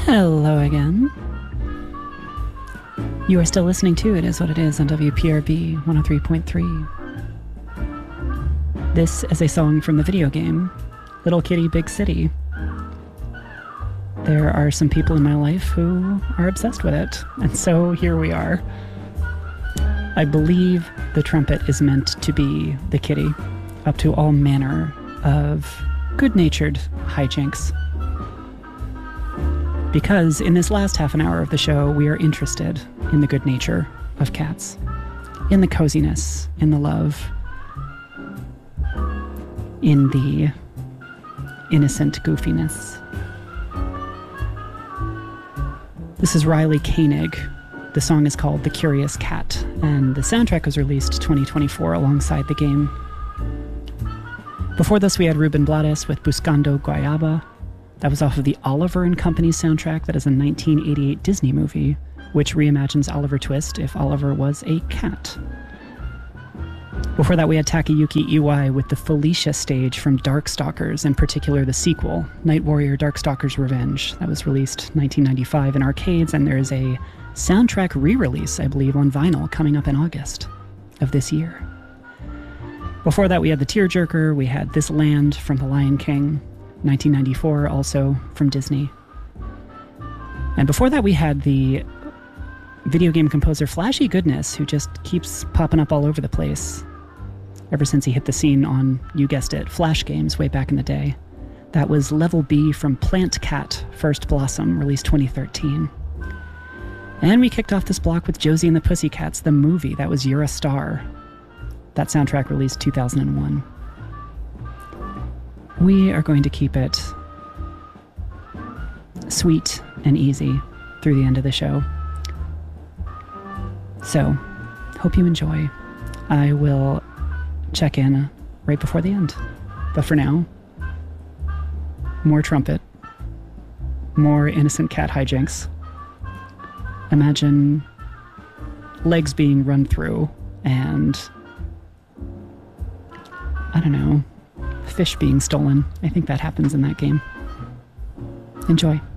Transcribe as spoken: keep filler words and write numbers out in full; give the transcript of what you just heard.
Hello again. You are still listening to It Is What It Is on W P R B one oh three point three. This is a song from the video game Little Kitty Big City. There are some people in my life who are obsessed with it, and so here we are. I believe the trumpet is meant to be the kitty, up to all manner of good-natured hijinks. Because in this last half an hour of the show, we are interested in the good nature of cats, in the coziness, in the love, in the innocent goofiness. This is Riley Koenig. The song is called The Curious Cat, and the soundtrack was released twenty twenty-four alongside the game. Before this, we had Ruben Blades with Buscando Guayaba. That was off of the Oliver and Company soundtrack. That is a nineteen eighty-eight Disney movie, which reimagines Oliver Twist if Oliver was a cat. Before that, we had Takayuki Iwai with the Felicia stage from Darkstalkers, in particular the sequel, Night Warrior Darkstalkers Revenge. That was released nineteen ninety-five in arcades, and there's a soundtrack re-release, I believe, on vinyl coming up in August of this year. Before that, we had the Tearjerker. We had This Land from The Lion King, nineteen ninety-four, also from Disney. And before that, we had the video game composer Flashy Goodness, who just keeps popping up all over the place ever since he hit the scene on, you guessed it, Flash games way back in the day. That was Level B from Plant Cat First Blossom, released twenty thirteen. And we kicked off this block with Josie and the Pussycats, the movie. That was You're a Star. That soundtrack released two thousand one. We are going to keep it sweet and easy through the end of the show. So, hope you enjoy. I will check in right before the end. But for now, more trumpet, more innocent cat hijinks. Imagine legs being run through and, I don't know, fish being stolen. I think that happens in that game. Enjoy.